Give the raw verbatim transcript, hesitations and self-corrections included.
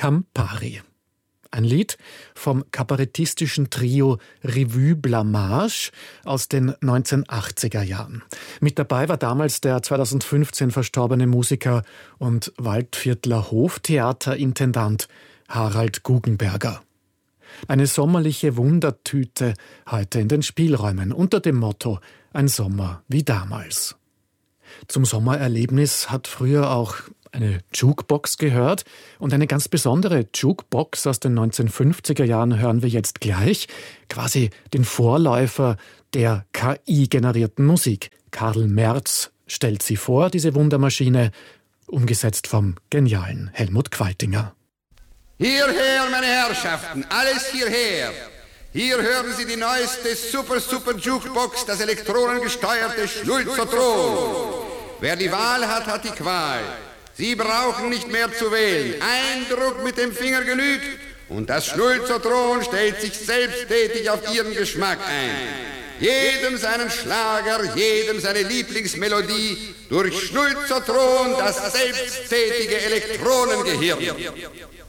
Campari. Ein Lied vom kabarettistischen Trio Revue Blamage aus den neunzehnhundertachtziger Jahren. Mit dabei war damals der zweitausendfünfzehn verstorbene Musiker und Waldviertler Hoftheaterintendant Harald Guggenberger. Eine sommerliche Wundertüte heute in den Spielräumen unter dem Motto »Ein Sommer wie damals«. Zum Sommererlebnis hat früher auch eine Jukebox gehört. Und eine ganz besondere Jukebox aus den neunzehnhundertfünfziger Jahren hören wir jetzt gleich. Quasi den Vorläufer der K I-generierten Musik. Karl Merz stellt sie vor, diese Wundermaschine, umgesetzt vom genialen Helmut Qualtinger. Hierher, meine Herrschaften, alles hierher. Hier hören Sie die neueste Super-Super-Jukebox, das elektronengesteuerte Schnulzertron. Wer die Wahl hat, hat die Qual. Sie brauchen nicht mehr zu wählen. Ein Druck mit dem Finger genügt und das Schnulzertron stellt sich selbsttätig auf Ihren Geschmack ein. Jedem seinen Schlager, jedem seine Lieblingsmelodie, durch Schnulzertron das selbsttätige Elektronengehirn.